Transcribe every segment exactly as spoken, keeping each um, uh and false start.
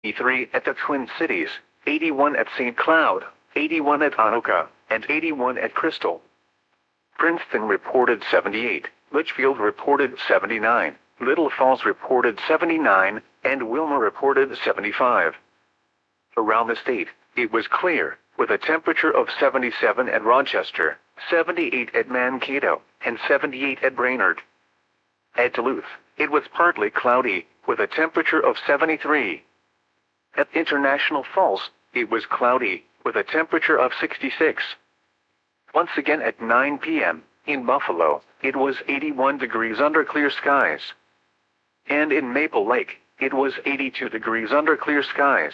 eighty-three at the Twin Cities, eighty-one at Saint Cloud, eighty-one at Anoka, and eighty-one at Crystal. Princeton reported seventy-eight, Litchfield reported seventy-nine, Little Falls reported seventy-nine, and Wilma reported seventy-five. Around the state, it was clear, with a temperature of seventy-seven at Rochester, seventy-eight at Mankato, and seventy-eight at Brainerd. At Duluth, it was partly cloudy, with a temperature of seventy-three. At International Falls, it was cloudy, with a temperature of sixty-six. Once again at nine p m, in Buffalo, it was eighty-one degrees under clear skies. And in Maple Lake, it was eighty-two degrees under clear skies.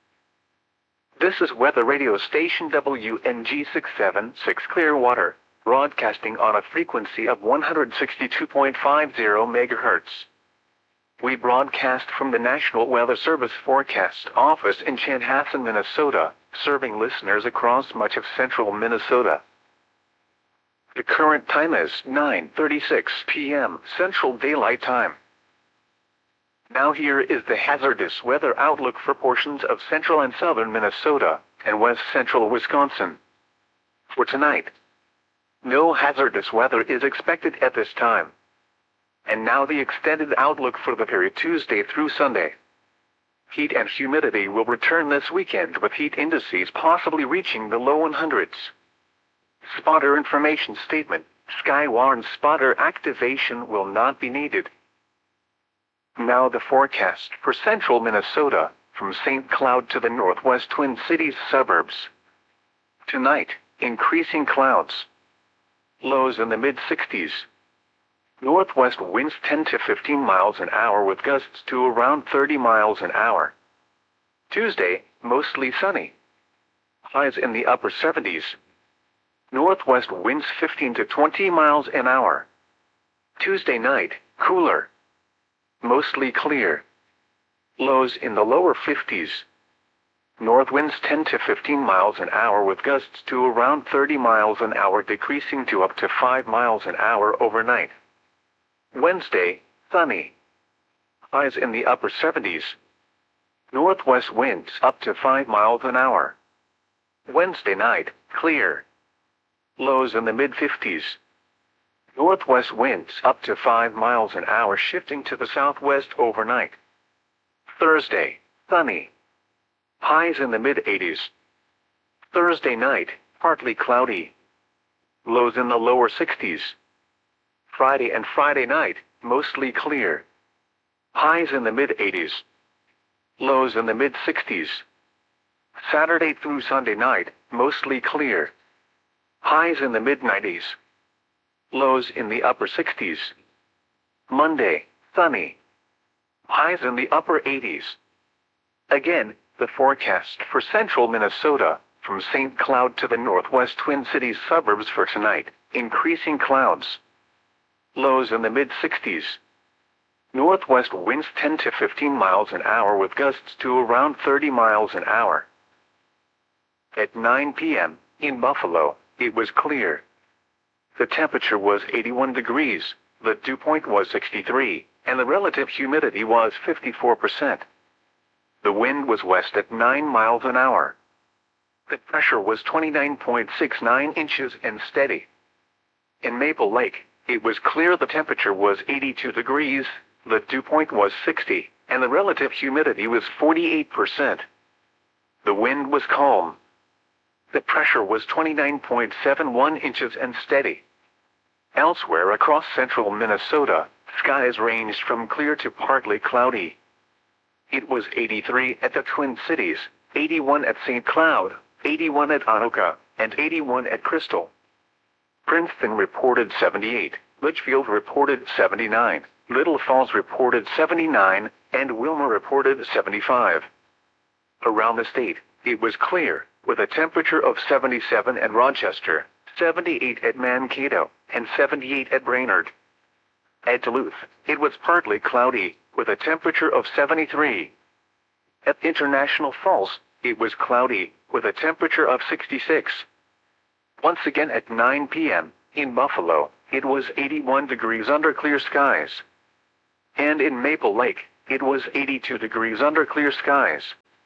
This is weather radio station W N G six seventy-six Clearwater, broadcasting on a frequency of one hundred sixty-two point five zero megahertz. We broadcast from the National Weather Service Forecast Office in Chanhassen, Minnesota, serving listeners across much of central Minnesota. The current time is nine thirty-six p m Central Daylight Time. Now here is the hazardous weather outlook for portions of central and southern Minnesota and west central Wisconsin. For tonight, no hazardous weather is expected at this time. And now the extended outlook for the period Tuesday through Sunday. Heat and humidity will return this weekend with heat indices possibly reaching the low hundreds. Spotter information statement: Skywarn spotter activation will not be needed. Now the forecast for central Minnesota, from Saint Cloud to the northwest Twin Cities suburbs. Tonight, increasing clouds. Lows in the mid sixties. Northwest winds ten to fifteen miles an hour with gusts to around thirty miles an hour. Tuesday, mostly sunny. Highs in the upper seventies. Northwest winds fifteen to twenty miles an hour. Tuesday night, cooler. Mostly clear. Lows in the lower fifties. North winds ten to fifteen miles an hour with gusts to around thirty miles an hour, decreasing to up to five miles an hour overnight. Wednesday, sunny. Highs in the upper seventies. Northwest winds up to five miles an hour. Wednesday night, clear. Lows in the mid fifties. Northwest winds up to five miles an hour, shifting to the southwest overnight. Thursday, sunny. Highs in the mid eighties. Thursday night, partly cloudy. Lows in the lower sixties. Friday and Friday night, mostly clear. Highs in the mid eighties. Lows in the mid sixties. Saturday through Sunday night, mostly clear. Highs in the mid nineties. Lows in the upper sixties. Monday, sunny. Highs in the upper eighties. Again, the forecast for central Minnesota, from Saint Cloud to the northwest Twin Cities suburbs for tonight: increasing clouds. Lows in the mid sixties. Northwest winds ten to fifteen miles an hour with gusts to around thirty miles an hour. At nine p m, in Buffalo, it was clear. The temperature was eighty-one degrees, the dew point was sixty-three, and the relative humidity was fifty-four percent. The wind was west at nine miles an hour. The pressure was twenty-nine point six nine inches and steady. In Maple Lake, it was clear. The temperature was eighty-two degrees, the dew point was sixty, and the relative humidity was forty-eight percent. The wind was calm. The pressure was twenty-nine point seven one inches and steady. Elsewhere across central Minnesota, skies ranged from clear to partly cloudy. It was eighty-three at the Twin Cities, eighty-one at Saint Cloud, eighty-one at Anoka, and eighty-one at Crystal. Princeton reported seventy-eight, Litchfield reported seventy-nine, Little Falls reported seventy-nine, and Wilma reported seventy-five. Around the state, it was clear, with a temperature of seventy-seven at Rochester, seventy-eight at Mankato, and seventy-eight at Brainerd. At Duluth, it was partly cloudy, with a temperature of seventy-three. At International Falls, it was cloudy, with a temperature of sixty-six. Once again at nine p m, in Buffalo, it was eighty-one degrees under clear skies. And in Maple Lake, it was eighty-two degrees under clear skies.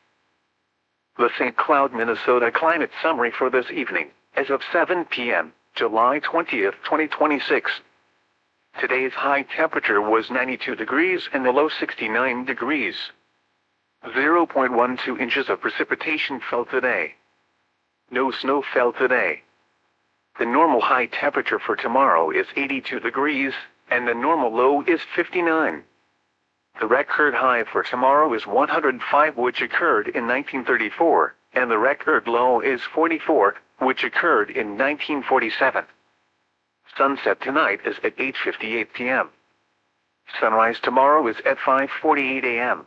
The Saint Cloud, Minnesota climate summary for this evening, as of seven p m, July twentieth, twenty twenty-six. Today's high temperature was ninety-two degrees and the low sixty-nine degrees. zero point one two inches of precipitation fell today. No snow fell today. The normal high temperature for tomorrow is eighty-two degrees, and the normal low is fifty-nine. The record high for tomorrow is one hundred five, which occurred in nineteen thirty-four, and the record low is forty-four, which occurred in nineteen forty-seven. Sunset tonight is at eight fifty-eight p m Sunrise tomorrow is at five forty-eight a m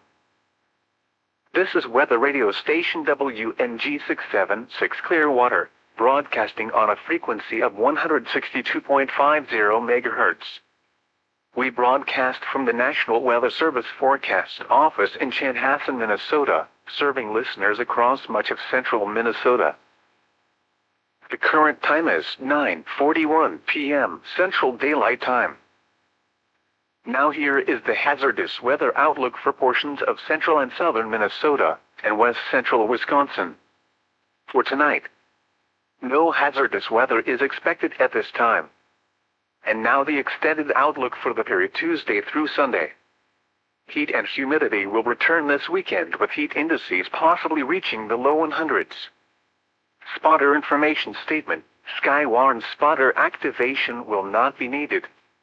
This is weather radio station W N G six seven six Clearwater, broadcasting on a frequency of one hundred sixty-two point five zero megahertz. We broadcast from the National Weather Service Forecast Office in Chanhassen, Minnesota, serving listeners across much of central Minnesota. The current time is nine forty-one p m Central Daylight Time. Now here is the hazardous weather outlook for portions of central and southern Minnesota and west central Wisconsin. For tonight, no hazardous weather is expected at this time. And now the extended outlook for the period Tuesday through Sunday. Heat and humidity will return this weekend, with heat indices possibly reaching the low hundreds. Spotter information statement: Skywarn spotter activation will not be needed.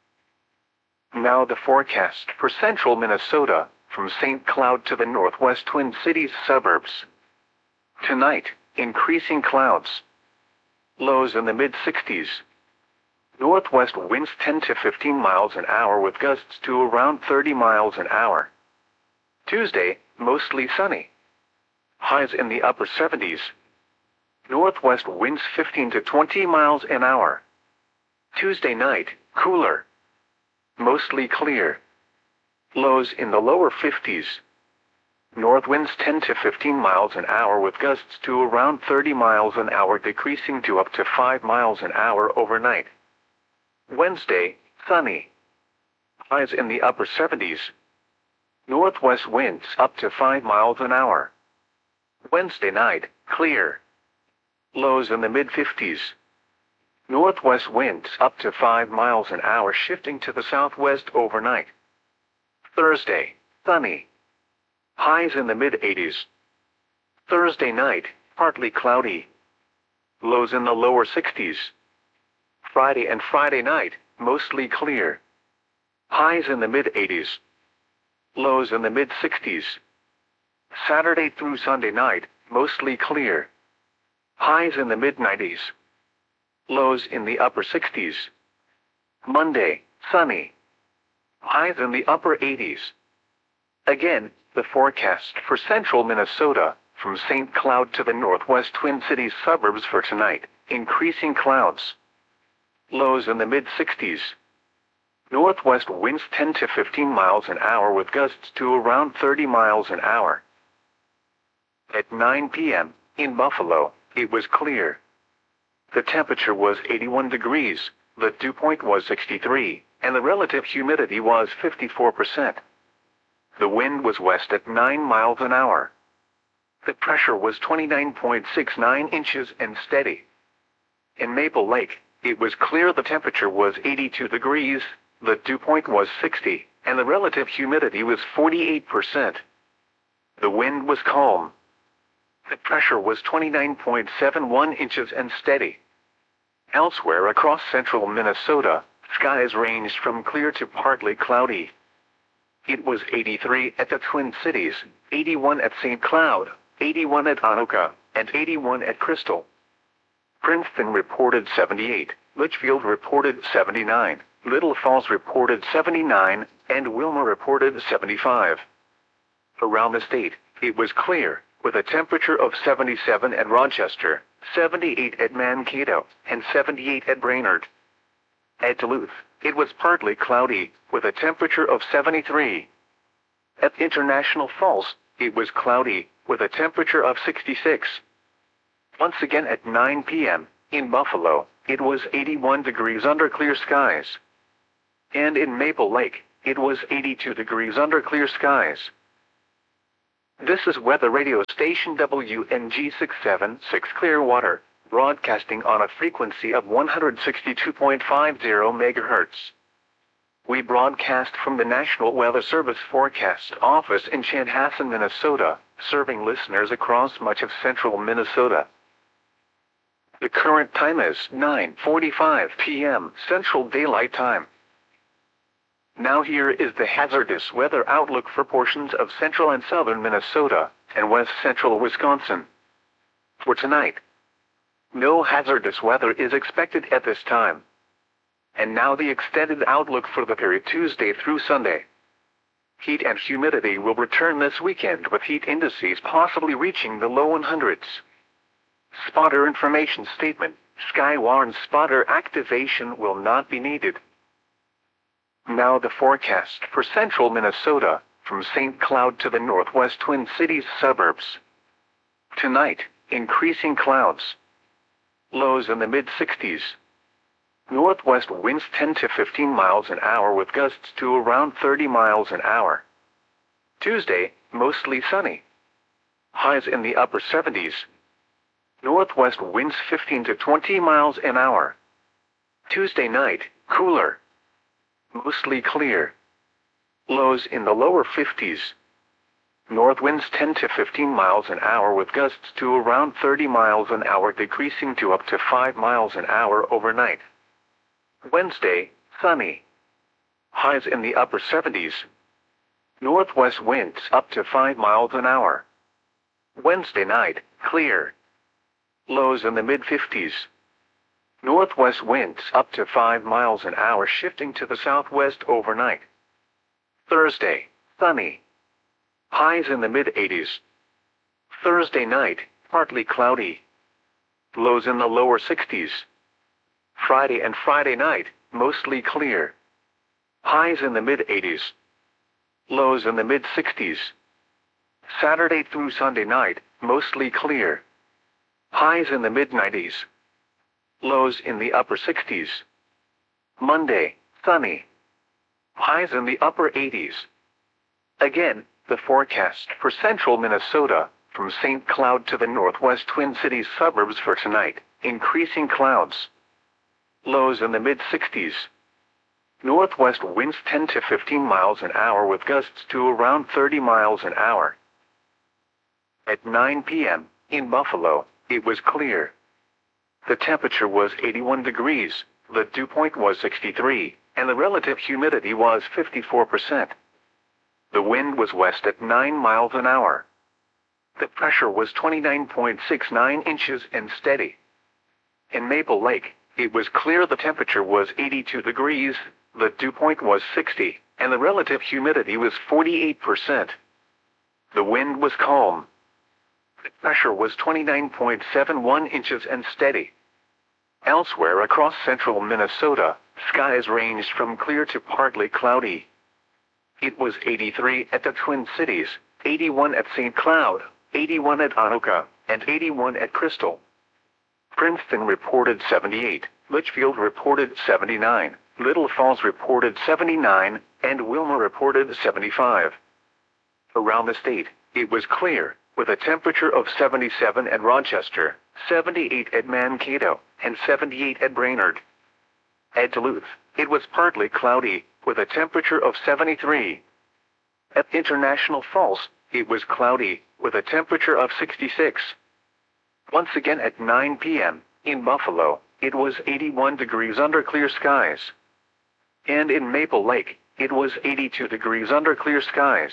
Now the forecast for central Minnesota, from Saint Cloud to the northwest Twin Cities suburbs. Tonight, increasing clouds. Lows in the mid sixties. Northwest winds ten to fifteen miles an hour with gusts to around thirty miles an hour. Tuesday, mostly sunny. Highs in the upper seventies. Northwest winds fifteen to twenty miles an hour. Tuesday night, cooler. Mostly clear. Lows in the lower fifties. North winds ten to fifteen miles an hour with gusts to around thirty miles an hour, decreasing to up to five miles an hour overnight. Wednesday, sunny. Highs in the upper seventies. Northwest winds up to five miles an hour. Wednesday night, clear. Lows in the mid fifties. Northwest winds up to five miles an hour, shifting to the southwest overnight. Thursday, sunny. Highs in the mid eighties. Thursday night, partly cloudy. Lows in the lower sixties. Friday and Friday night, mostly clear. Highs in the mid eighties. Lows in the mid sixties. Saturday through Sunday night, mostly clear. Highs in the mid nineties. Lows in the upper sixties. Monday, sunny. Highs in the upper eighties. Again, the forecast for central Minnesota, from Saint Cloud to the northwest Twin Cities suburbs for tonight: increasing clouds. Lows in the mid sixties. Northwest winds ten to fifteen miles an hour with gusts to around thirty miles an hour. At nine p m, in Buffalo, it was clear. The temperature was eighty-one degrees, the dew point was sixty-three, and the relative humidity was fifty-four percent. The wind was west at nine miles an hour. The pressure was twenty-nine point six nine inches and steady. In Maple Lake, it was clear. The temperature was eighty-two degrees, the dew point was sixty, and the relative humidity was forty-eight percent. The wind was calm. The pressure was twenty-nine point seven one inches and steady. Elsewhere across central Minnesota, skies ranged from clear to partly cloudy. It was eighty-three at the Twin Cities, eighty-one at Saint Cloud, eighty-one at Anoka, and eighty-one at Crystal. Princeton reported seventy-eight, Litchfield reported seventy-nine, Little Falls reported seventy-nine, and Wilma reported seventy-five. Around the state, it was clear, with a temperature of seventy-seven at Rochester, seventy-eight at Mankato, and seventy-eight at Brainerd. At Duluth, it was partly cloudy, with a temperature of seventy-three. At International Falls, it was cloudy, with a temperature of sixty-six. Once again at nine p m, in Buffalo, it was eighty-one degrees under clear skies. And in Maple Lake, it was eighty-two degrees under clear skies. This is weather radio station W N G six seven six Clearwater, broadcasting on a frequency of one hundred sixty-two point five zero megahertz. We broadcast from the National Weather Service Forecast Office in Chanhassen, Minnesota, serving listeners across much of central Minnesota. The current time is nine forty-five p m Central Daylight Time. Now here is the hazardous weather outlook for portions of central and southern Minnesota and west central Wisconsin. For tonight, no hazardous weather is expected at this time. And now the extended outlook for the period Tuesday through Sunday. Heat and humidity will return this weekend with heat indices possibly reaching the low hundreds. Spotter information statement: Skywarn spotter activation will not be needed. Now the forecast for central Minnesota, from Saint Cloud to the northwest Twin Cities suburbs. Tonight, increasing clouds. Lows in the mid sixties. Northwest winds ten to fifteen miles an hour with gusts to around thirty miles an hour. Tuesday, mostly sunny. Highs in the upper seventies. Northwest winds fifteen to twenty miles an hour. Tuesday night, cooler. Mostly clear. Lows in the lower fifties. North winds ten to fifteen miles an hour with gusts to around thirty miles an hour, decreasing to up to five miles an hour overnight. Wednesday, sunny. Highs in the upper seventies. Northwest winds up to five miles an hour. Wednesday night, clear. Lows in the mid fifties. Northwest winds up to five miles an hour, shifting to the southwest overnight. Thursday, sunny. Highs in the mid eighties. Thursday night, partly cloudy. Lows in the lower sixties. Friday and Friday night, mostly clear. Highs in the mid eighties. Lows in the mid sixties. Saturday through Sunday night, mostly clear. Highs in the mid nineties. Lows in the upper sixties. Monday, sunny. Highs in the upper eighties. Again, the forecast for central Minnesota, from Saint Cloud to the northwest Twin Cities suburbs for tonight: increasing clouds. Lows in the mid sixties. Northwest winds ten to fifteen miles an hour with gusts to around thirty miles an hour. At nine p m in Buffalo, it was clear. The temperature was eighty-one degrees, the dew point was sixty-three, and the relative humidity was fifty-four percent. The wind was west at nine miles an hour. The pressure was twenty-nine point six nine inches and steady. In Maple Lake, it was clear. The temperature was eighty-two degrees, the dew point was sixty, and the relative humidity was forty-eight percent. The wind was calm. The pressure was twenty-nine point seven one inches and steady. Elsewhere across central Minnesota, skies ranged from clear to partly cloudy. It was eighty-three at the Twin Cities, eighty-one at Saint Cloud, eighty-one at Anoka, and eighty-one at Crystal. Princeton reported seventy-eight, Litchfield reported seventy-nine, Little Falls reported seventy-nine, and Wilmer reported seventy-five. Around the state, it was clear, with a temperature of seventy-seven at Rochester, seventy-eight at Mankato, and seventy-eight at Brainerd. At Duluth, it was partly cloudy, with a temperature of seventy-three. At International Falls, it was cloudy, with a temperature of sixty-six. Once again at nine p m, in Buffalo, it was eighty-one degrees under clear skies. And in Maple Lake, it was eighty-two degrees under clear skies.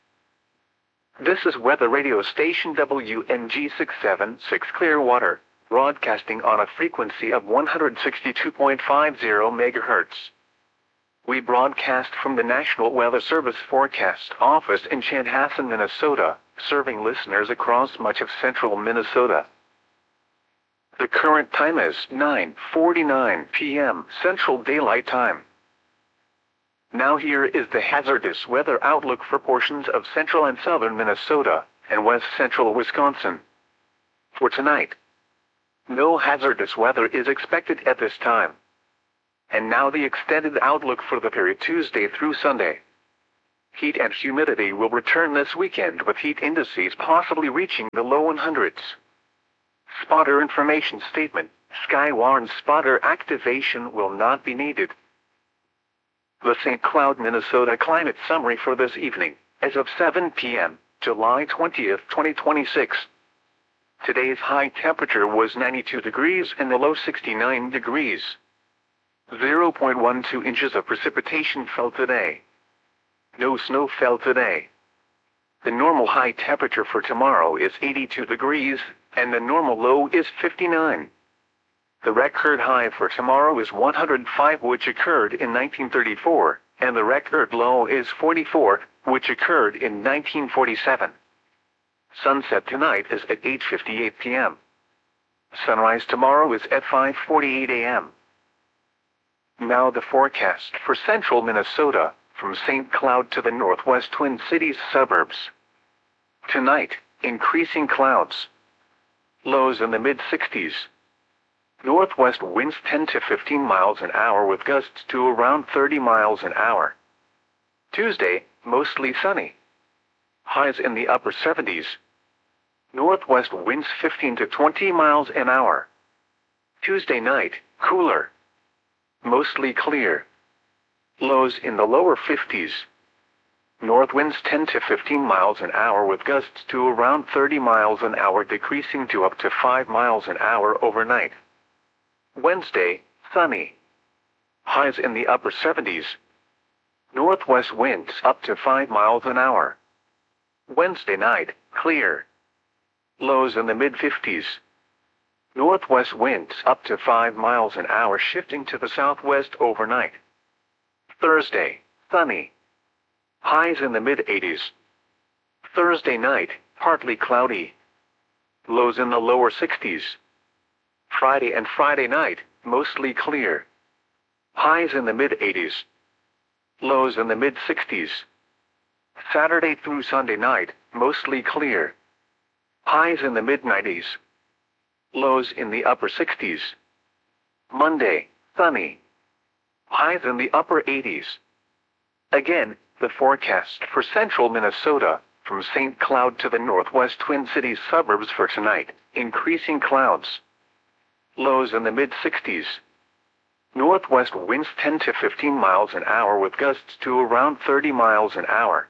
This is weather radio station W N G six seven six Clearwater, broadcasting on a frequency of one hundred sixty-two point five zero megahertz. We broadcast from the National Weather Service Forecast Office in Chanhassen, Minnesota, serving listeners across much of central Minnesota. The current time is nine forty-nine p m Central Daylight Time. Now here is the hazardous weather outlook for portions of central and southern Minnesota and west central Wisconsin. For tonight, no hazardous weather is expected at this time. And now the extended outlook for the period Tuesday through Sunday. Heat and humidity will return this weekend with heat indices possibly reaching the low hundreds. Spotter information statement. Sky warns spotter activation will not be needed. The Saint Cloud, Minnesota climate summary for this evening, as of seven p m, July twentieth, twenty twenty-six. Today's high temperature was ninety-two degrees and the low sixty-nine degrees. zero point one two inches of precipitation fell today. No snow fell today. The normal high temperature for tomorrow is eighty-two degrees, and the normal low is fifty-nine. The record high for tomorrow is one hundred five, which occurred in nineteen thirty-four, and the record low is forty-four, which occurred in nineteen forty-seven. Sunset tonight is at eight fifty-eight p m Sunrise tomorrow is at five forty-eight a m Now the forecast for central Minnesota, from Saint Cloud to the northwest Twin Cities suburbs. Tonight, increasing clouds. Lows in the mid sixties. Northwest winds ten to fifteen miles an hour with gusts to around thirty miles an hour. Tuesday, mostly sunny. Highs in the upper seventies. Northwest winds fifteen to twenty miles an hour. Tuesday night, cooler. Mostly clear. Lows in the lower fifties. North winds ten to fifteen miles an hour with gusts to around thirty miles an hour, decreasing to up to five miles an hour overnight. Wednesday, sunny. Highs in the upper seventies. Northwest winds up to five miles an hour. Wednesday night, clear. Lows in the mid fifties. Northwest winds up to five miles an hour, shifting to the southwest overnight. Thursday, sunny. Highs in the mid eighties. Thursday night, partly cloudy. Lows in the lower sixties. Friday and Friday night, mostly clear. Highs in the mid eighties. Lows in the mid sixties. Saturday through Sunday night, mostly clear. Highs in the mid nineties. Lows in the upper sixties. Monday, sunny. Highs in the upper eighties. Again, the forecast for central Minnesota, from Saint Cloud to the northwest Twin Cities suburbs for tonight, increasing clouds. Lows in the mid sixties. Northwest winds ten to fifteen miles an hour with gusts to around thirty miles an hour.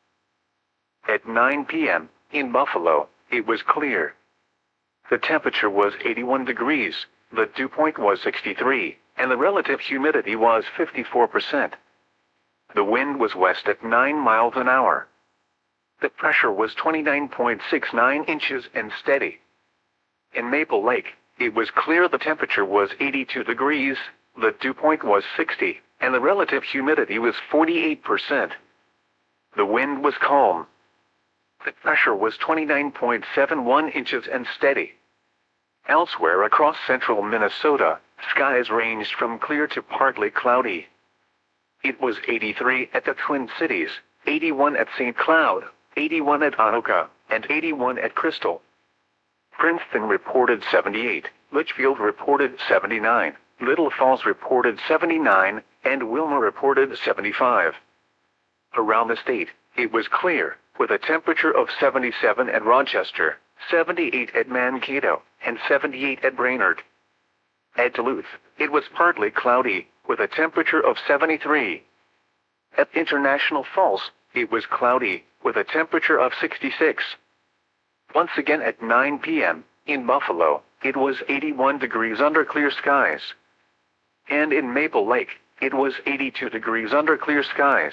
At nine p m, in Buffalo, it was clear. The temperature was eighty-one degrees, the dew point was sixty-three, and the relative humidity was fifty-four percent. The wind was west at nine miles an hour. The pressure was twenty-nine point six nine inches and steady. In Maple Lake, it was clear. The temperature was eighty-two degrees, the dew point was sixty, and the relative humidity was forty-eight percent. The wind was calm. The pressure was twenty-nine point seven one inches and steady. Elsewhere across central Minnesota, skies ranged from clear to partly cloudy. It was eighty-three at the Twin Cities, eighty-one at Saint Cloud, eighty-one at Anoka, and eighty-one at Crystal. Princeton reported seventy-eight, Litchfield reported seventy-nine, Little Falls reported seventy-nine, and Wilma reported seventy-five. Around the state, it was clear, with a temperature of seventy-seven at Rochester, seventy-eight at Mankato, and seventy-eight at Brainerd. At Duluth, it was partly cloudy, with a temperature of seventy-three. At International Falls, it was cloudy, with a temperature of sixty-six. Once again at nine p m, in Buffalo, it was eighty-one degrees under clear skies. And in Maple Lake, it was eighty-two degrees under clear skies.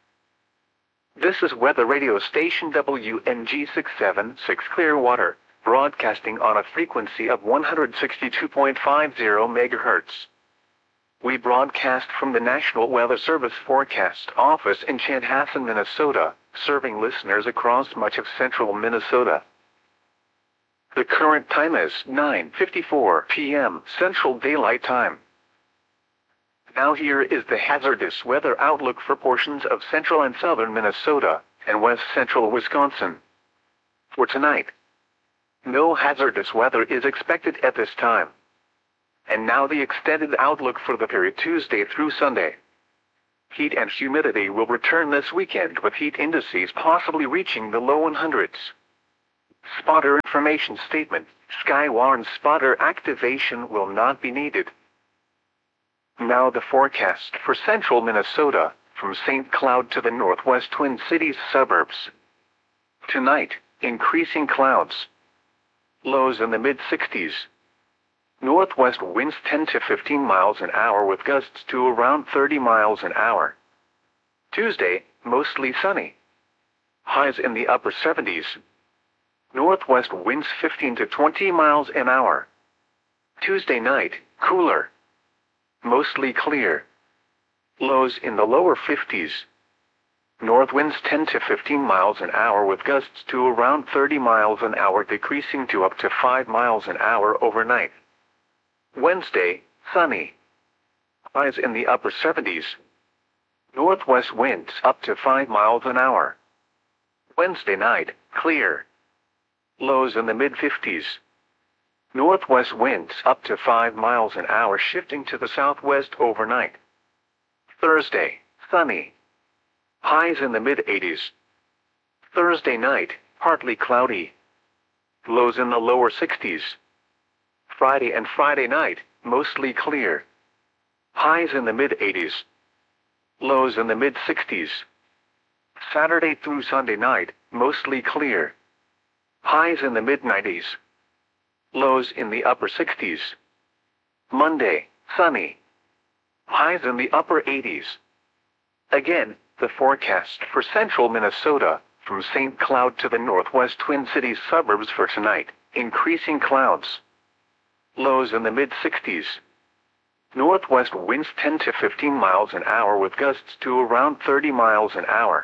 This is weather radio station W N G six seven six Clearwater, broadcasting on a frequency of one hundred sixty-two point five zero megahertz. We broadcast from the National Weather Service Forecast Office in Chanhassen, Minnesota, serving listeners across much of central Minnesota. The current time is nine fifty-four p m Central Daylight Time. Now here is the hazardous weather outlook for portions of central and southern Minnesota and west central Wisconsin. For tonight, no hazardous weather is expected at this time. And now the extended outlook for the period Tuesday through Sunday. Heat and humidity will return this weekend with heat indices possibly reaching the low hundreds. Spotter information statement. Sky warns spotter activation will not be needed. Now the forecast for central Minnesota, from Saint Cloud to the northwest Twin Cities suburbs. Tonight, increasing clouds. Lows in the mid sixties. Northwest winds ten to fifteen miles an hour with gusts to around thirty miles an hour. Tuesday, mostly sunny. Highs in the upper seventies. Northwest winds fifteen to twenty miles an hour. Tuesday night, cooler. Mostly clear. Lows in the lower fifties. North winds ten to fifteen miles an hour with gusts to around thirty miles an hour, decreasing to up to five miles an hour overnight. Wednesday, sunny. Highs in the upper seventies. Northwest winds up to five miles an hour. Wednesday night, clear. Lows in the mid fifties. Northwest winds up to five miles an hour, shifting to the southwest overnight. Thursday, sunny. Highs in the mid eighties. Thursday night, partly cloudy. Lows in the lower sixties. Friday and Friday night, mostly clear. Highs in the mid eighties. Lows in the mid sixties. Saturday through Sunday night, mostly clear. Highs in the mid nineties. Lows in the upper sixties. Monday, sunny. Highs in the upper eighties. Again, the forecast for central Minnesota, from Saint Cloud to the northwest Twin Cities suburbs for tonight. Increasing clouds. Lows in the mid sixties. Northwest winds ten to fifteen miles an hour with gusts to around thirty miles an hour.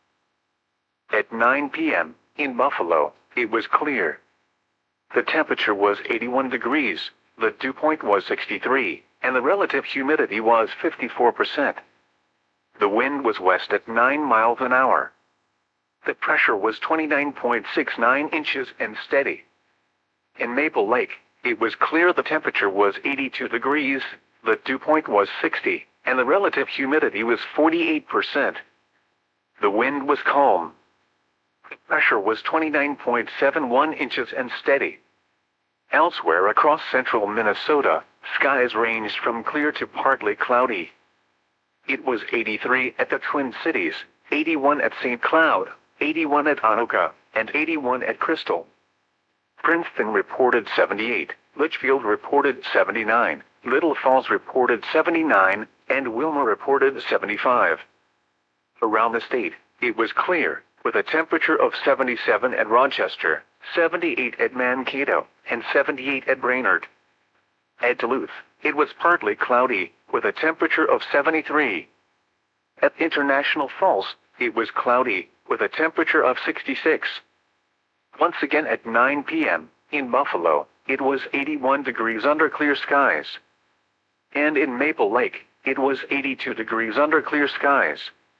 At nine p m, in Buffalo, it was clear. The temperature was eighty-one degrees, the dew point was sixty-three, and the relative humidity was fifty-four percent. The wind was west at nine miles an hour. The pressure was twenty-nine point six nine inches and steady. In Maple Lake, it was clear. The temperature was eighty-two degrees, the dew point was sixty, and the relative humidity was forty-eight percent. The wind was calm. The pressure was twenty-nine point seven one inches and steady. Elsewhere across central Minnesota, skies ranged from clear to partly cloudy. It was eighty-three at the Twin Cities, eighty-one at Saint Cloud, eighty-one at Anoka, and eighty-one at Crystal. Princeton reported seventy-eight, Litchfield reported seventy-nine, Little Falls reported seventy-nine, and Wilma reported seventy-five. Around the state, it was clear, with a temperature of seventy-seven at Rochester, seventy-eight at Mankato, and seventy-eight at Brainerd. At Duluth, it was partly cloudy, with a temperature of seventy-three. At International Falls, it was cloudy, with a temperature of sixty-six. Once again at nine p m, in Buffalo, it was eighty-one degrees under clear skies. And in Maple Lake, it was eighty-two degrees under clear skies.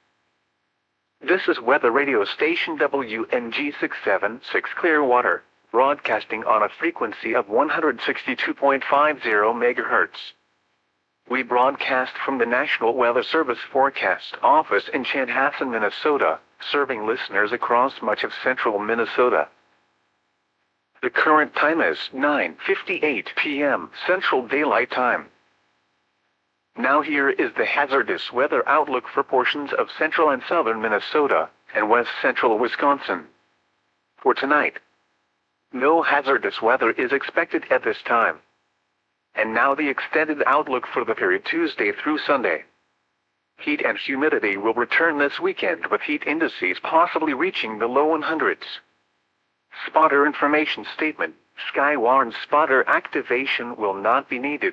This is weather radio station W N G six seven six Clearwater, broadcasting on a frequency of one hundred sixty-two point five zero megahertz. We broadcast from the National Weather Service Forecast Office in Chanhassen, Minnesota, serving listeners across much of central Minnesota. The current time is nine fifty-eight p m Central Daylight Time. Now here is the hazardous weather outlook for portions of central and southern Minnesota and west central Wisconsin. For tonight, no hazardous weather is expected at this time. And now the extended outlook for the period Tuesday through Sunday. Heat and humidity will return this weekend with heat indices possibly reaching the low hundreds. Spotter information statement. Sky warns spotter activation will not be needed.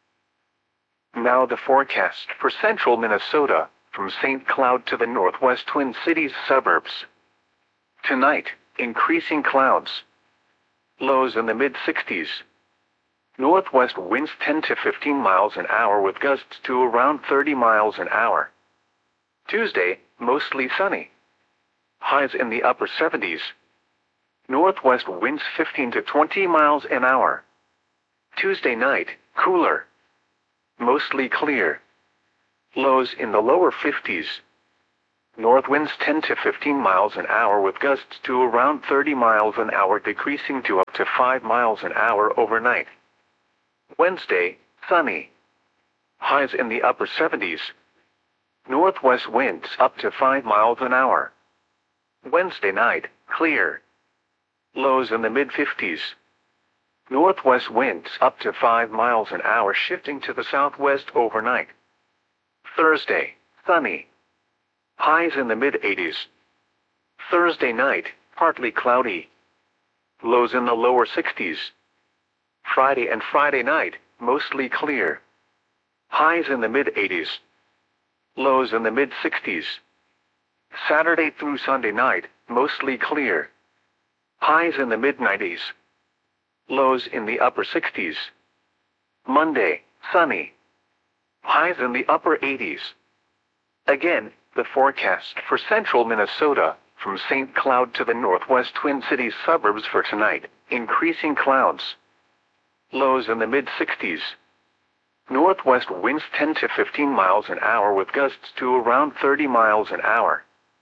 Now the forecast for central Minnesota, from Saint Cloud to the northwest Twin Cities suburbs. Tonight, increasing clouds. Lows in the mid sixties. Northwest winds ten to fifteen miles an hour with gusts to around thirty miles an hour. Tuesday, mostly sunny. Highs in the upper seventies. Northwest winds fifteen to twenty miles an hour. Tuesday night, cooler. Mostly clear. Lows in the lower fifties. North winds ten to fifteen miles an hour with gusts to around thirty miles an hour, decreasing to up to five miles an hour overnight. Wednesday, sunny. Highs in the upper seventies. Northwest winds up to five miles an hour. Wednesday night, clear. Lows in the mid-fifties. Northwest winds up to five miles an hour, shifting to the southwest overnight. Thursday, sunny. Highs in the mid-eighties. Thursday night, partly cloudy. Lows in the lower sixties. Friday and Friday night, mostly clear. Highs in the mid-eighties. Lows in the mid-sixties. Saturday through Sunday night, mostly clear. Highs in the mid-nineties. Lows in the upper sixties. Monday, sunny. Highs in the upper eighties. Again, the forecast for central Minnesota, from Saint Cloud to the northwest Twin Cities suburbs for tonight: increasing clouds. Lows in the mid-sixties. Northwest winds ten to fifteen miles an hour with gusts to around thirty miles an hour.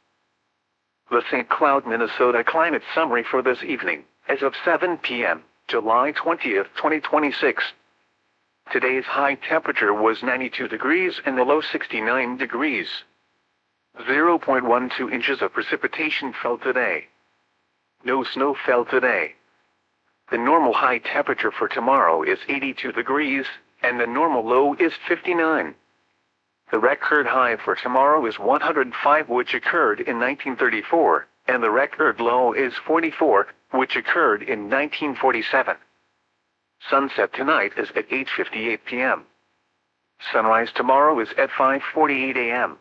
The Saint Cloud, Minnesota climate summary for this evening, as of seven p m, July twentieth, twenty twenty-six. Today's high temperature was ninety-two degrees and the low sixty-nine degrees. zero point one two inches of precipitation fell today. No snow fell today. The normal high temperature for tomorrow is eighty-two degrees, and the normal low is fifty-nine. The record high for tomorrow is one hundred five, which occurred in nineteen thirty-four, and the record low is forty-four, which occurred in nineteen forty-seven. Sunset tonight is at eight fifty-eight p m Sunrise tomorrow is at five forty-eight a m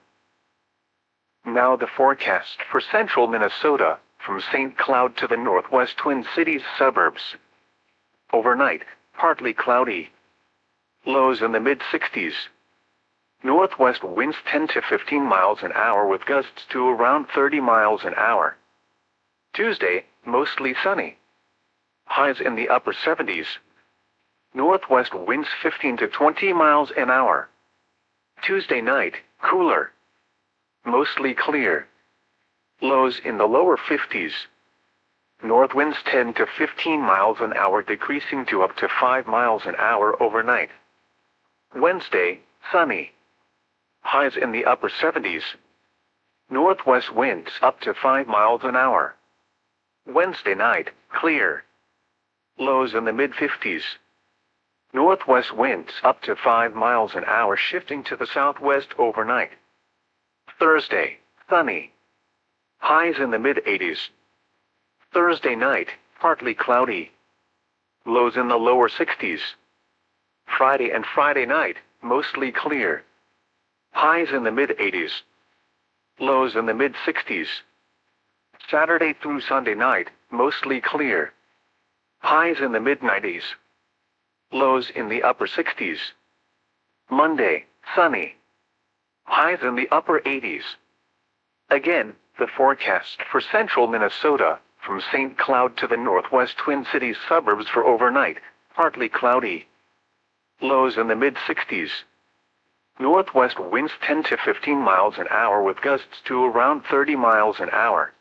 Now the forecast for central Minnesota, from Saint Cloud to the northwest Twin Cities suburbs. Overnight, partly cloudy. Lows in the mid-sixties. Northwest winds ten to fifteen miles an hour with gusts to around thirty miles an hour. Tuesday, mostly sunny. Highs in the upper seventies. Northwest winds fifteen to twenty miles an hour. Tuesday night, cooler. Mostly clear. Lows in the lower fifties. North winds ten to fifteen miles an hour, decreasing to up to five miles an hour overnight. Wednesday, sunny. Highs in the upper seventies. Northwest winds up to five miles an hour. Wednesday night, clear. Lows in the mid-fifties. Northwest winds up to five miles an hour, shifting to the southwest overnight. Thursday, sunny. Highs in the mid-eighties. Thursday night, partly cloudy. Lows in the lower sixties. Friday and Friday night, mostly clear. Highs in the mid-eighties. Lows in the mid-sixties. Saturday through Sunday night, mostly clear. Highs in the mid-nineties. Lows in the upper sixties. Monday, sunny. Highs in the upper eighties. Again, the forecast for central Minnesota, from Saint Cloud to the northwest Twin Cities suburbs for overnight: partly cloudy. Lows in the mid-sixties. Northwest winds ten to fifteen miles an hour with gusts to around thirty miles an hour.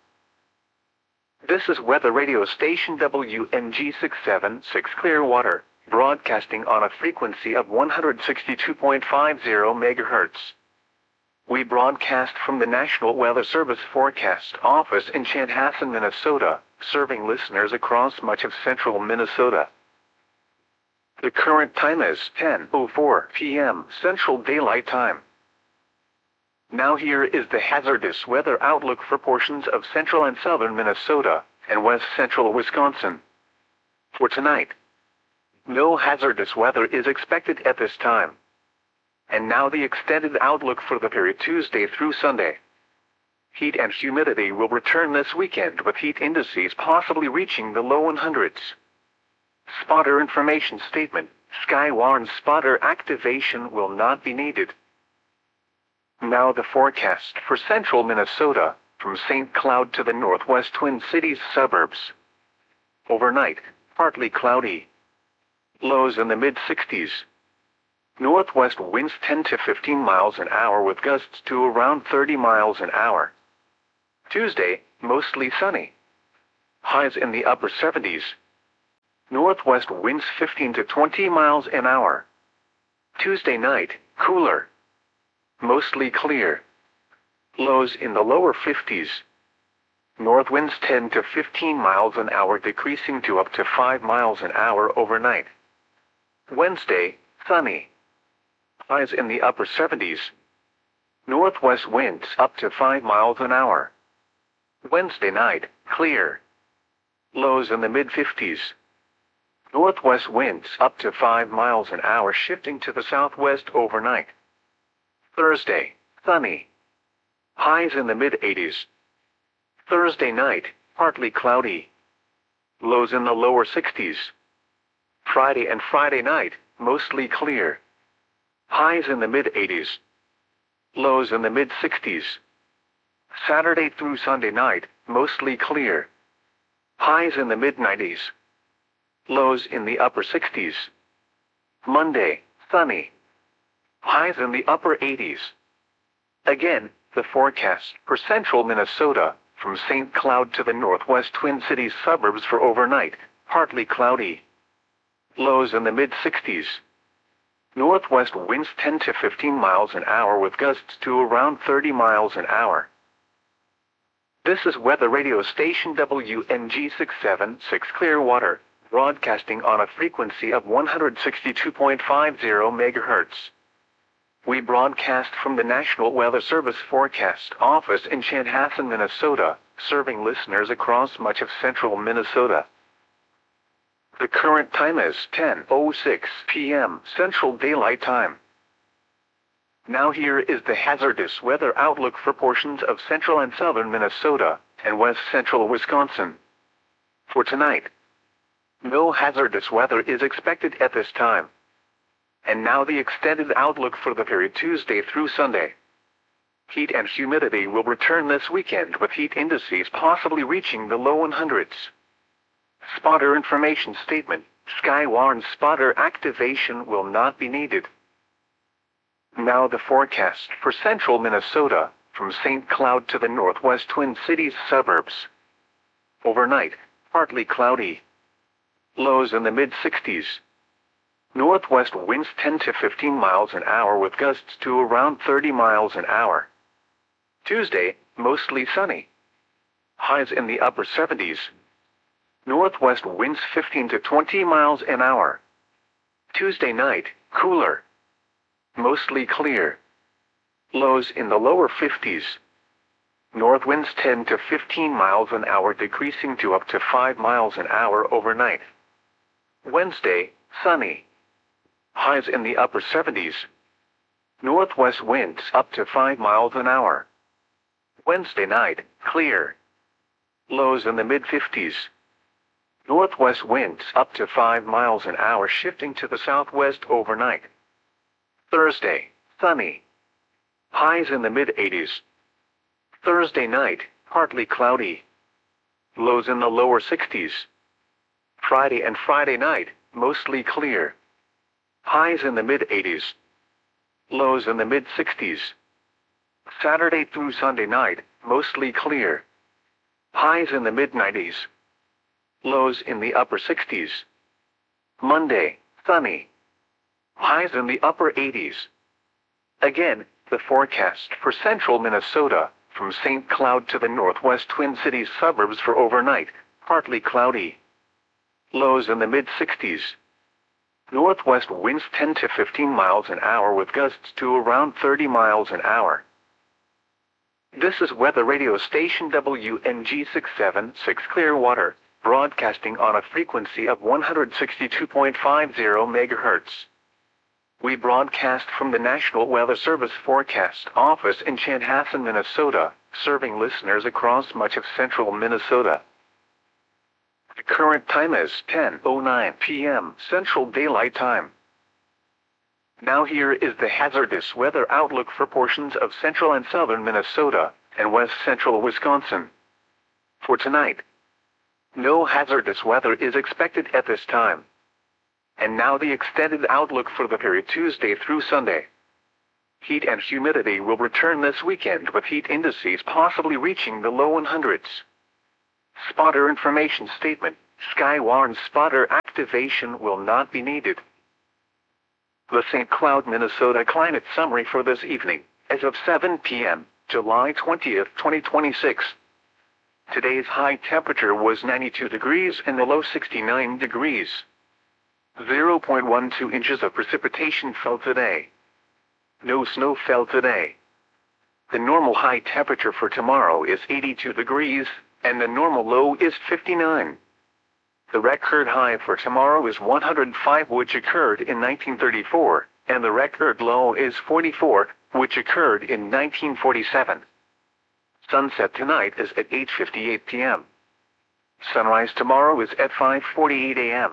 This is weather radio station W M G six seven six Clearwater, broadcasting on a frequency of one hundred sixty-two point five zero megahertz. We broadcast from the National Weather Service Forecast Office in Chanhassen, Minnesota, serving listeners across much of central Minnesota. The current time is ten oh four p m Central Daylight Time. Now here is the hazardous weather outlook for portions of central and southern Minnesota and west central Wisconsin. For tonight, no hazardous weather is expected at this time. And now the extended outlook for the period Tuesday through Sunday. Heat and humidity will return this weekend, with heat indices possibly reaching the low hundreds. Spotter information statement: Sky warns spotter activation will not be needed. Now the forecast for central Minnesota, from Saint Cloud to the northwest Twin Cities suburbs. Overnight, partly cloudy. Lows in the mid-sixties. Northwest winds ten to fifteen miles an hour with gusts to around thirty miles an hour. Tuesday, mostly sunny. Highs in the upper seventies. Northwest winds fifteen to twenty miles an hour. Tuesday night, cooler. Mostly clear. Lows in the lower fifties. North winds ten to fifteen miles an hour decreasing to up to five miles an hour overnight. Wednesday, sunny. Highs in the upper seventies. Northwest winds up to five miles an hour. Wednesday night, clear. Lows in the mid-fifties. Northwest winds up to five miles an hour shifting to the southwest overnight. Thursday, sunny. Highs in the mid-eighties. Thursday night, partly cloudy. Lows in the lower sixties. Friday and Friday night, mostly clear. Highs in the mid-eighties. Lows in the mid-sixties. Saturday through Sunday night, mostly clear. Highs in the mid-nineties. Lows in the upper sixties. Monday, sunny. Highs in the upper eighties. Again, the forecast for central Minnesota, from Saint Cloud to the northwest Twin Cities suburbs for overnight, partly cloudy. Lows in the mid-sixties. Northwest winds ten to fifteen miles an hour with gusts to around thirty miles an hour. This is weather radio station W N G six seven six Clearwater, broadcasting on a frequency of one hundred sixty-two point five zero megahertz. We broadcast from the National Weather Service Forecast Office in Chanhassen, Minnesota, serving listeners across much of central Minnesota. The current time is ten oh six p m Central Daylight Time. Now here is the hazardous weather outlook for portions of central and southern Minnesota and west central Wisconsin. For tonight, no hazardous weather is expected at this time. And now the extended outlook for the period Tuesday through Sunday. Heat and humidity will return this weekend with heat indices possibly reaching the low hundreds. Spotter information statement: Skywarn spotter activation will not be needed. Now the forecast for central Minnesota, from Saint Cloud to the northwest Twin Cities suburbs. Overnight, partly cloudy. Lows in the mid-sixties. Northwest winds ten to fifteen miles an hour with gusts to around thirty miles an hour. Tuesday, mostly sunny. Highs in the upper seventies. Northwest winds fifteen to twenty miles an hour. Tuesday night, cooler. Mostly clear. Lows in the lower fifties. North winds ten to fifteen miles an hour decreasing to up to five miles an hour overnight. Wednesday, sunny. Highs in the upper seventies. Northwest winds up to five miles an hour. Wednesday night, clear. Lows in the mid-fifties. Northwest winds up to five miles an hour shifting to the southwest overnight. Thursday, sunny. Highs in the mid-eighties. Thursday night, partly cloudy. Lows in the lower sixties. Friday and Friday night, mostly clear. Highs in the mid-eighties. Lows in the mid-sixties. Saturday through Sunday night, mostly clear. Highs in the mid-nineties. Lows in the upper sixties. Monday, sunny. Highs in the upper eighties. Again, the forecast for central Minnesota, from Saint Cloud to the northwest Twin Cities suburbs for overnight, partly cloudy. Lows in the mid-sixties. Northwest winds ten to fifteen miles an hour with gusts to around thirty miles an hour. This is weather radio station W N G six seven six Clearwater, broadcasting on a frequency of one hundred sixty-two point five zero megahertz. We broadcast from the National Weather Service Forecast Office in Chanhassen, Minnesota, serving listeners across much of central Minnesota. The current time is ten oh nine p m Central Daylight Time. Now here is the hazardous weather outlook for portions of central and southern Minnesota and west central Wisconsin. For tonight, no hazardous weather is expected at this time. And now the extended outlook for the period Tuesday through Sunday. Heat and humidity will return this weekend with heat indices possibly reaching the low hundreds. Spotter information statement. Sky warns spotter activation will not be needed. The Saint Cloud, Minnesota climate summary for this evening, as of seven p m, July twentieth, twenty twenty-six. Today's high temperature was ninety-two degrees and the low sixty-nine degrees. zero point one two inches of precipitation fell today. No snow fell today. The normal high temperature for tomorrow is eighty-two degrees, and the normal low is fifty-nine. The record high for tomorrow is one hundred five, which occurred in nineteen thirty-four, and the record low is forty-four, which occurred in nineteen forty-seven. Sunset tonight is at eight fifty-eight p m Sunrise tomorrow is at five forty-eight a m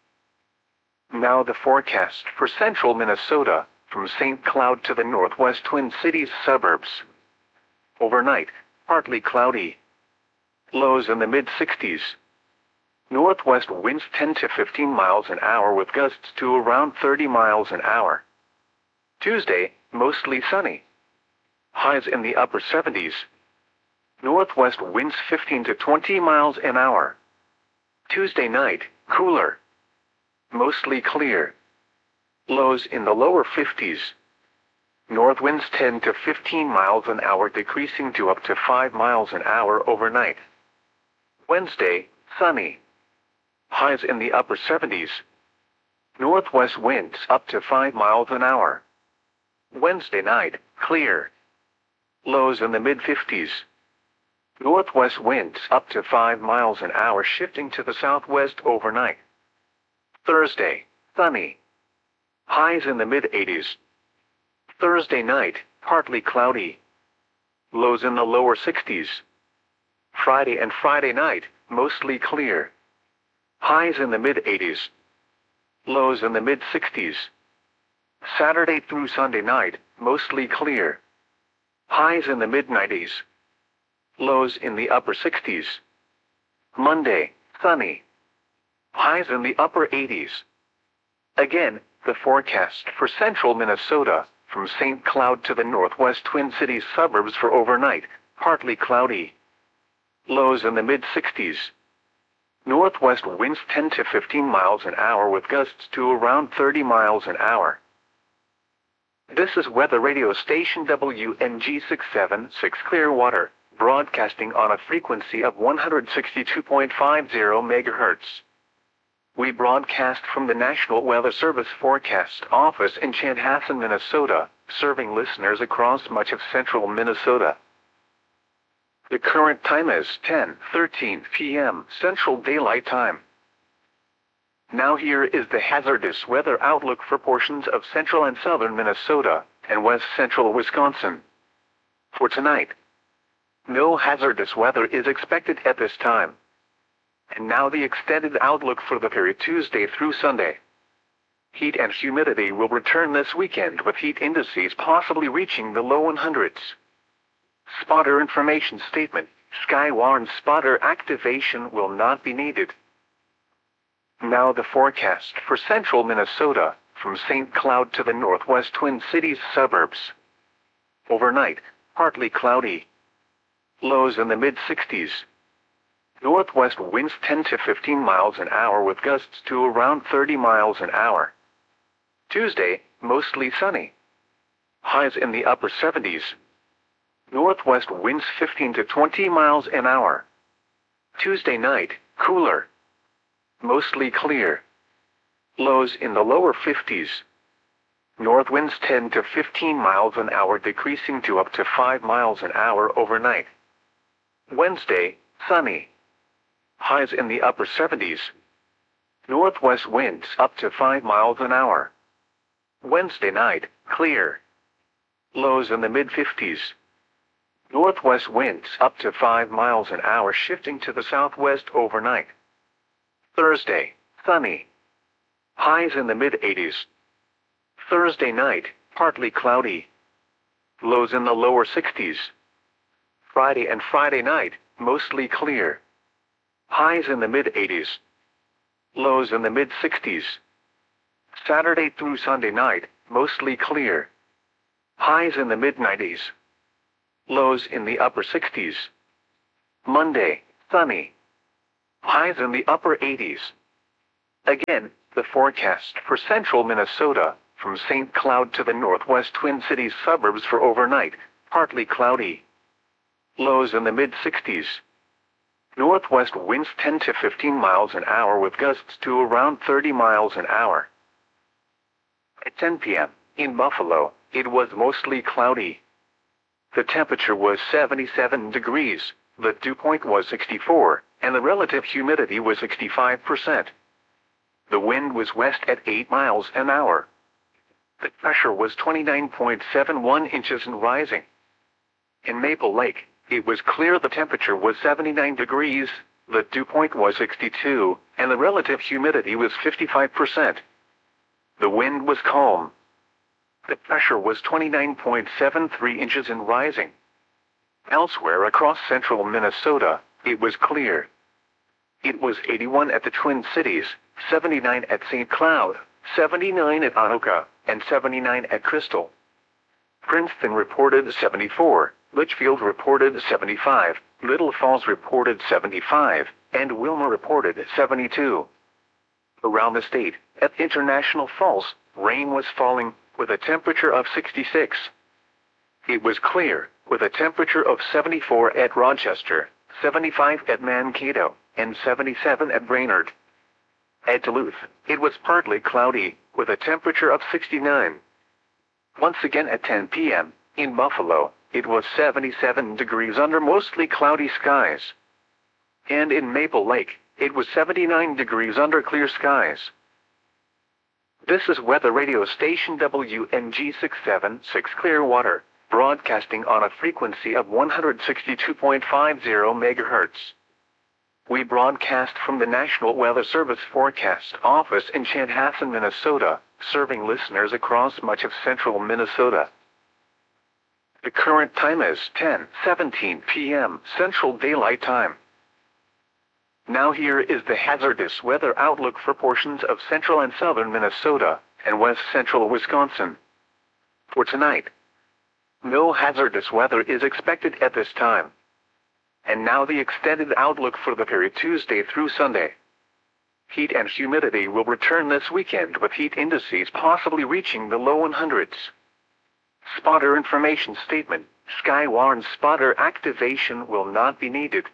Now the forecast for central Minnesota, from Saint Cloud to the northwest Twin Cities suburbs. Overnight, partly cloudy. Lows in the mid sixties. Northwest winds ten to fifteen miles an hour with gusts to around thirty miles an hour. Tuesday, mostly sunny. Highs in the upper seventies. Northwest winds fifteen to twenty miles an hour. Tuesday night, cooler. Mostly clear. Lows in the lower fifties. North winds ten to fifteen miles an hour, decreasing to up to five miles an hour overnight. Wednesday, sunny. Highs in the upper seventies. Northwest winds up to five miles an hour. Wednesday night, clear. Lows in the mid fifties. Northwest winds up to five miles an hour, shifting to the southwest overnight. Thursday, sunny. Highs in the mid eighties. Thursday night, partly cloudy. Lows in the lower sixties. Friday and Friday night, mostly clear. Highs in the mid eighties. Lows in the mid sixties. Saturday through Sunday night, mostly clear. Highs in the mid nineties. Lows in the upper sixties. Monday, sunny. Highs in the upper eighties. Again, the forecast for central Minnesota, from Saint Cloud to the northwest Twin Cities suburbs for overnight, partly cloudy. Lows in the mid sixties. Northwest winds ten to fifteen miles an hour with gusts to around thirty miles an hour. This is weather radio station W N G six seven six Clearwater, broadcasting on a frequency of one hundred sixty-two point five zero megahertz. We broadcast from the National Weather Service Forecast Office in Chanhassen, Minnesota, serving listeners across much of central Minnesota. The current time is ten thirteen p m Central Daylight Time. Now here is the hazardous weather outlook for portions of central and southern Minnesota and west central Wisconsin. For tonight, no hazardous weather is expected at this time. And now the extended outlook for the period Tuesday through Sunday. Heat and humidity will return this weekend with heat indices possibly reaching the low hundreds. Spotter information statement. Sky warns spotter activation will not be needed. Now the forecast for central Minnesota, from Saint Cloud to the northwest Twin Cities suburbs. Overnight, partly cloudy. Lows in the mid sixties. Northwest winds ten to fifteen miles an hour with gusts to around thirty miles an hour. Tuesday, mostly sunny. Highs in the upper seventies. Northwest winds fifteen to twenty miles an hour. Tuesday night, cooler. Mostly clear. Lows in the lower fifties. North winds ten to fifteen miles an hour, decreasing to up to five miles an hour overnight. Wednesday, sunny. Highs in the upper seventies. Northwest winds up to five miles an hour. Wednesday night, clear. Lows in the mid fifties. Northwest winds up to five miles an hour, shifting to the southwest overnight. Thursday, sunny. Highs in the mid eighties. Thursday night, partly cloudy. Lows in the lower sixties. Friday and Friday night, mostly clear. Highs in the mid eighties. Lows in the mid sixties. Saturday through Sunday night, mostly clear. Highs in the mid nineties. Lows in the upper sixties. Monday, sunny. Highs in the upper eighties. Again, the forecast for central Minnesota, from Saint Cloud to the northwest Twin Cities suburbs for overnight, partly cloudy. Lows in the mid sixties. Northwest winds ten to fifteen miles an hour with gusts to around thirty miles an hour. At ten p m, in Buffalo, it was mostly cloudy. The temperature was seventy-seven degrees, the dew point was sixty-four, and the relative humidity was sixty-five percent. The wind was west at eight miles an hour. The pressure was twenty-nine point seven one inches and rising. In Maple Lake, it was clear. The temperature was seventy-nine degrees, the dew point was sixty-two, and the relative humidity was fifty-five percent. The wind was calm. The pressure was twenty-nine point seven three inches and rising. Elsewhere across central Minnesota, it was clear. It was eighty-one at the Twin Cities, seventy-nine at Saint Cloud, seventy-nine at Anoka, and seventy-nine at Crystal. Princeton reported seventy-four, Litchfield reported seventy-five, Little Falls reported seventy-five, and Wilmer reported seventy-two. Around the state, at International Falls, rain was falling, with a temperature of sixty-six. It was clear, with a temperature of seventy-four at Rochester, seventy-five at Mankato, and seventy-seven at Brainerd. At Duluth, it was partly cloudy, with a temperature of sixty-nine. Once again at ten p m, in Buffalo, it was seventy-seven degrees under mostly cloudy skies. And in Maple Lake, it was seventy-nine degrees under clear skies. This is weather radio station W N G six seven six Clearwater, broadcasting on a frequency of one hundred sixty-two point five zero megahertz. We broadcast from the National Weather Service Forecast Office in Chanhassen, Minnesota, serving listeners across much of central Minnesota. The current time is ten seventeen p m Central Daylight Time. Now here is the hazardous weather outlook for portions of central and southern Minnesota and west central Wisconsin. For tonight, no hazardous weather is expected at this time. And now the extended outlook for the period Tuesday through Sunday. Heat and humidity will return this weekend with heat indices possibly reaching the low hundreds. Spotter information statement: Sky warns spotter activation will not be needed.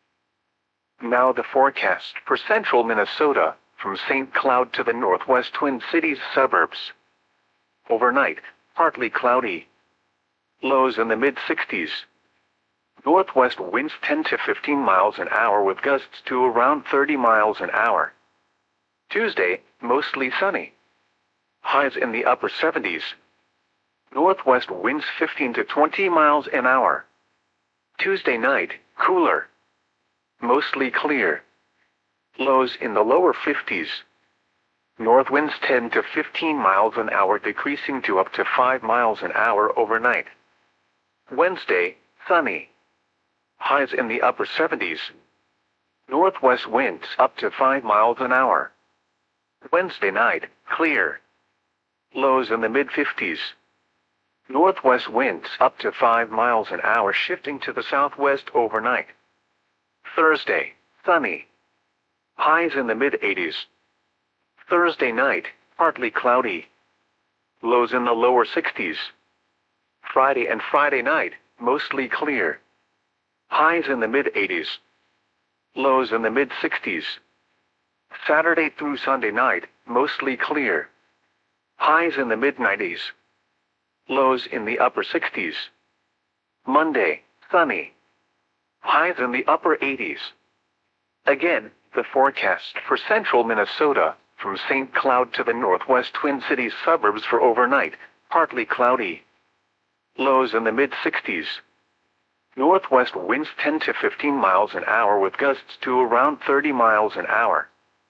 Now the forecast for central Minnesota, from Saint Cloud to the northwest Twin Cities suburbs. Overnight, partly cloudy. Lows in the mid sixties. Northwest winds ten to fifteen miles an hour with gusts to around thirty miles an hour. Tuesday, mostly sunny. Highs in the upper seventies. Northwest winds fifteen to twenty miles an hour. Tuesday night, cooler. Mostly clear. Lows in the lower fifties. North winds ten to fifteen miles an hour decreasing to up to five miles an hour overnight. Wednesday, sunny. Highs in the upper seventies. Northwest winds up to five miles an hour. Wednesday night, clear. Lows in the mid fifties. Northwest winds up to five miles an hour shifting to the southwest overnight. Thursday, sunny. Highs in the mid eighties. Thursday night, partly cloudy. Lows in the lower sixties. Friday and Friday night, mostly clear. Highs in the mid eighties. Lows in the mid sixties. Saturday through Sunday night, mostly clear. Highs in the mid nineties. Lows in the upper sixties. Monday, sunny. Highs in the upper eighties. Again, the forecast for central Minnesota, from Saint Cloud to the northwest Twin Cities suburbs for overnight, partly cloudy. Lows in the mid sixties. Northwest winds ten to fifteen miles an hour with gusts to around thirty miles an hour.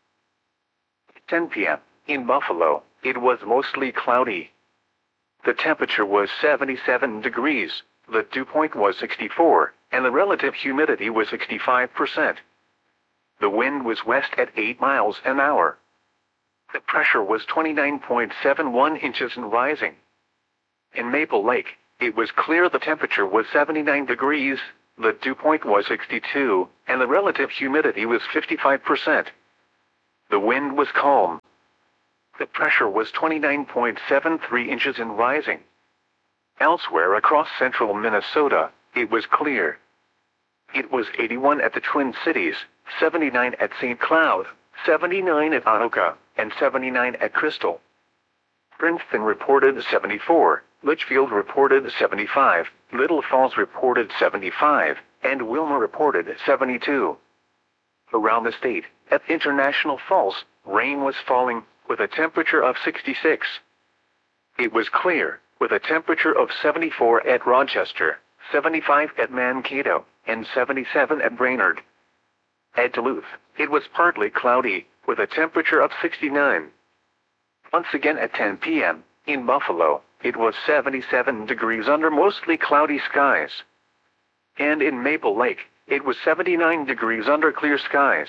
At ten p m, in Buffalo, it was mostly cloudy. The temperature was seventy-seven degrees, the dew point was sixty-four, and the relative humidity was sixty-five percent. The wind was west at eight miles an hour. The pressure was twenty-nine point seven one inches and rising. In Maple Lake, it was clear. The temperature was seventy-nine degrees, the dew point was sixty-two, and the relative humidity was fifty-five percent. The wind was calm. The pressure was twenty-nine point seven three inches and rising. Elsewhere across central Minnesota, it was clear. It was eighty-one at the Twin Cities, seventy-nine at Saint Cloud, seventy-nine at Anoka, and seventy-nine at Crystal. Princeton reported seventy-four, Litchfield reported seventy-five, Little Falls reported seventy-five, and Wilma reported seventy-two. Around the state, at International Falls, rain was falling, with a temperature of sixty-six. It was clear, with a temperature of seventy-four at Rochester, seventy-five at Mankato, and seventy-seven at Brainerd. At Duluth, it was partly cloudy, with a temperature of sixty-nine. Once again at ten p m, in Buffalo, it was seventy-seven degrees under mostly cloudy skies. And in Maple Lake, it was seventy-nine degrees under clear skies.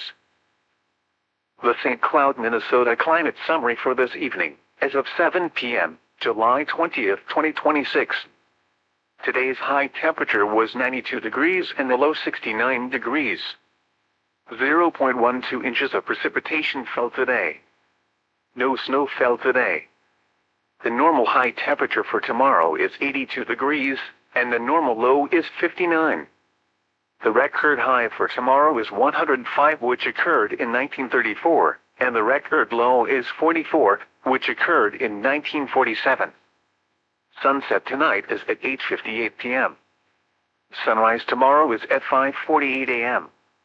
The Saint Cloud, Minnesota climate summary for this evening, as of seven p m, July twentieth, twenty twenty-six. Today's high temperature was ninety-two degrees and the low sixty-nine degrees. zero point one two inches of precipitation fell today. No snow fell today. The normal high temperature for tomorrow is eighty-two degrees, and the normal low is fifty-nine. The record high for tomorrow is one hundred five, which occurred in nineteen thirty-four, and the record low is forty-four, which occurred in nineteen forty-seven. Sunset tonight is at eight fifty-eight p m Sunrise tomorrow is at five forty-eight a m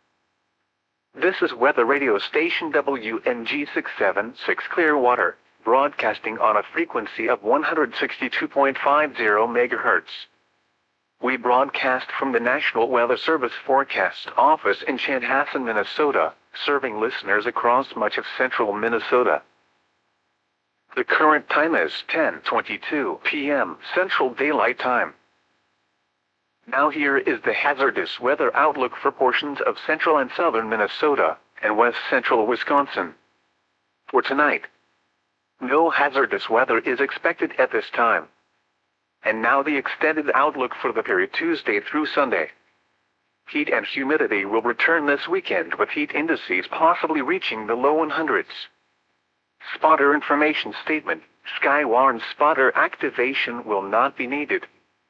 This is weather radio station W N G six seventy-six Clearwater, broadcasting on a frequency of one hundred sixty-two point five zero megahertz. We broadcast from the National Weather Service Forecast Office in Chanhassen, Minnesota, serving listeners across much of central Minnesota. The current time is ten twenty-two p m Central Daylight Time. Now here is the hazardous weather outlook for portions of central and southern Minnesota and west central Wisconsin. For tonight, no hazardous weather is expected at this time. And now the extended outlook for the period Tuesday through Sunday. Heat and humidity will return this weekend, with heat indices possibly reaching the low hundreds. Spotter information statement: Skywarn spotter activation will not be needed.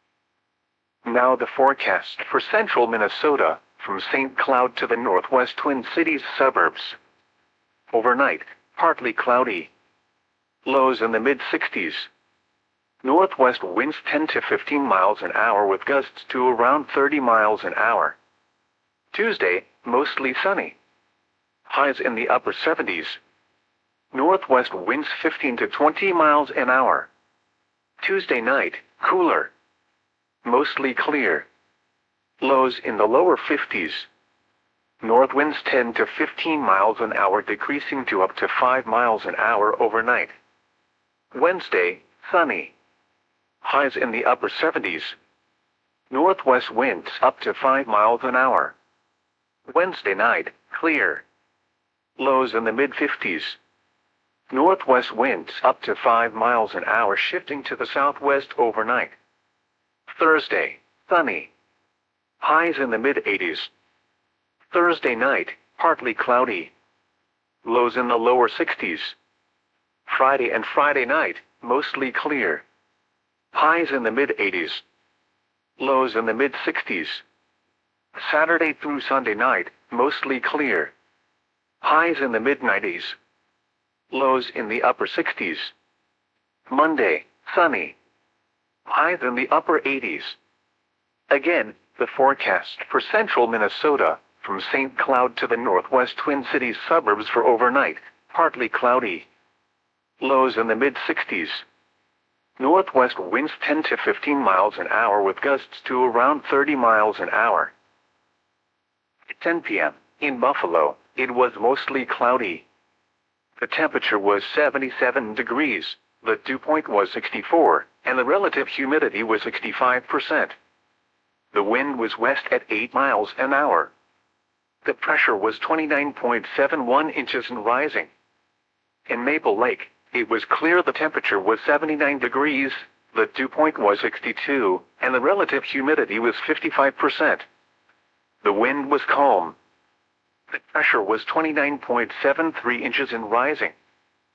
Now the forecast for central Minnesota, from Saint Cloud to the northwest Twin Cities suburbs. Overnight, partly cloudy. Lows in the mid sixties. Northwest winds ten to fifteen miles an hour with gusts to around thirty miles an hour. Tuesday, mostly sunny. Highs in the upper seventies. Northwest winds fifteen to twenty miles an hour. Tuesday night, cooler. Mostly clear. Lows in the lower fifties. North winds ten to fifteen miles an hour, decreasing to up to five miles an hour overnight. Wednesday, sunny. Highs in the upper seventies. Northwest winds up to five miles an hour. Wednesday night, clear. Lows in the mid fifties. Northwest winds up to five miles an hour, shifting to the southwest overnight. Thursday, sunny. Highs in the mid eighties. Thursday night, partly cloudy. Lows in the lower sixties. Friday and Friday night, mostly clear. Highs in the mid eighties. Lows in the mid sixties. Saturday through Sunday night, mostly clear. Highs in the mid nineties. Lows in the upper sixties. Monday, sunny. Highs in the upper eighties. Again, the forecast for central Minnesota, from Saint Cloud to the northwest Twin Cities suburbs for overnight, partly cloudy. Lows in the mid sixties. Northwest winds ten to fifteen miles an hour with gusts to around thirty miles an hour. At ten p m, in Buffalo, it was mostly cloudy. The temperature was seventy-seven degrees, the dew point was sixty-four, and the relative humidity was sixty-five percent. The wind was west at eight miles an hour. The pressure was twenty-nine point seven one inches and rising. In Maple Lake, it was clear the temperature was seventy-nine degrees, the dew point was sixty-two, and the relative humidity was fifty-five percent. The wind was calm. The pressure was twenty-nine point seven three inches and rising.